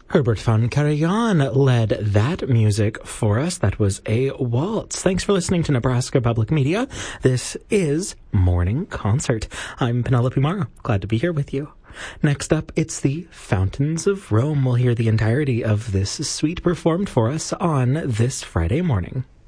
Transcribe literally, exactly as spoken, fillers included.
Herbert von Karajan led that music for us. That was a waltz. Thanks for listening to Nebraska Public Media. This is Morning Concert. I'm Penelope Morrow. Glad to be here with you. Next up, it's the Fountains of Rome. We'll hear the entirety of this suite performed for us on this Friday morning.